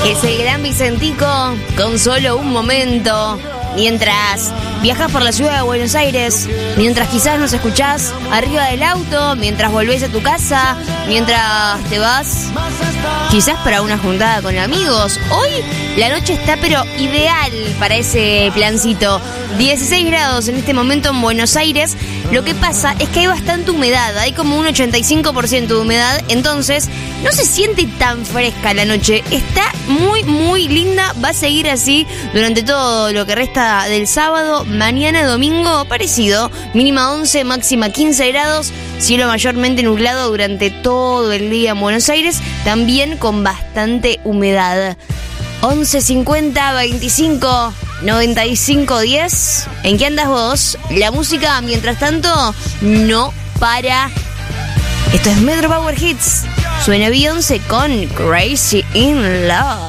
Es el gran Vicentico con Solo un Momento. Mientras viajas por la ciudad de Buenos Aires, mientras quizás nos escuchás arriba del auto, mientras volvés a tu casa, mientras te vas quizás para una juntada con amigos. Hoy la noche está pero ideal para ese plancito. 16 grados en este momento en Buenos Aires. Lo que pasa es que hay bastante humedad, hay como un 85% de humedad, entonces no se siente tan fresca la noche. Está muy, muy linda, va a seguir así durante todo lo que resta del sábado. Mañana domingo parecido, mínima 11, máxima 15 grados, cielo mayormente nublado durante todo el día en Buenos Aires, también con bastante humedad. 11 50 25 95 10. ¿En qué andas vos? La música, mientras tanto, no para. Esto es Metro Power Hits. Suena Beyoncé con Crazy in Love.